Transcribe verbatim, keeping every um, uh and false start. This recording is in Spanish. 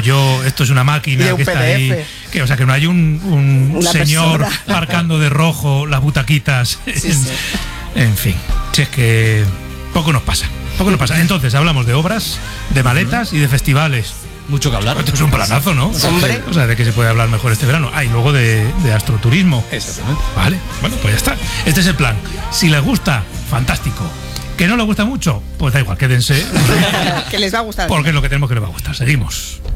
yo, esto es una máquina que está ahí, que, o sea, que no hay un, un señor persona. marcando de rojo las butaquitas. Sí, sí. En fin, si es que poco nos pasa, poco nos pasa. Entonces hablamos de obras, de maletas y de festivales. Mucho que hablar. Esto es un planazo, ¿no? Hombre. O sea, de que se puede hablar mejor este verano. Ah, y luego de, de astroturismo. Exactamente. Vale, bueno, pues ya está. Este es el plan. Si les gusta, fantástico. Que no les gusta mucho, pues da igual, quédense. Que les va a gustar. Porque es lo que tenemos que les va a gustar. Seguimos.